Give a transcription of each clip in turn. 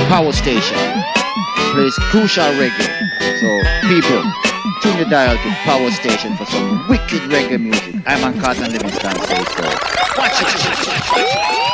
Power Station plays crucial reggae. So people, tune the dial to Power Station for some wicked reggae music. I'm on Carlton Livingston, say so. Watch it.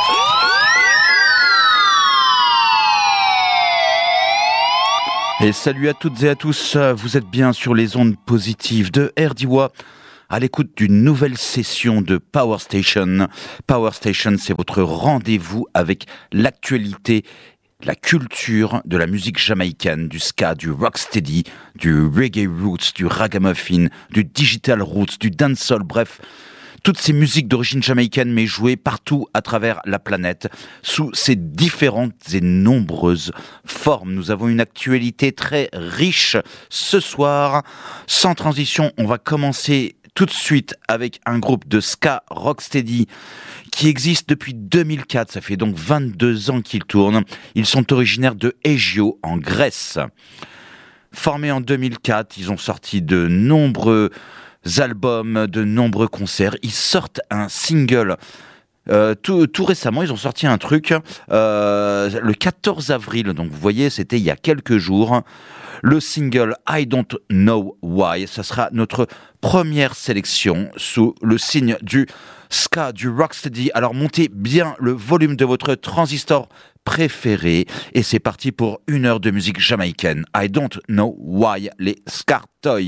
Et salut à toutes et à tous, vous êtes bien sur les ondes positives de RDWA, à l'écoute d'une nouvelle session de Power Station. Power Station, c'est votre rendez-vous avec l'actualité, la culture de la musique jamaïcaine, du ska, du rocksteady, du reggae roots, du ragamuffin, du digital roots, du dancehall, bref... Toutes ces musiques d'origine jamaïcaine, mais jouées partout à travers la planète, sous ces différentes et nombreuses formes. Nous avons une actualité très riche ce soir. Sans transition, on va commencer tout de suite avec un groupe de ska rocksteady qui existe depuis 2004. Ça fait donc 22 ans qu'ils tournent. Ils sont originaires de Aigio, en Grèce. Formés en 2004, ils ont sorti de nombreux albums, de nombreux concerts. Ils sortent un single tout récemment. Ils ont sorti un truc le 14 avril, donc vous voyez, c'était il y a quelques jours. Le single I Don't Know Why, ça sera notre première sélection sous le signe du ska, du rocksteady. Alors montez bien le volume de votre transistor préféré et c'est parti pour 1 heure de musique jamaïcaine. I Don't Know Why, les Scartoys.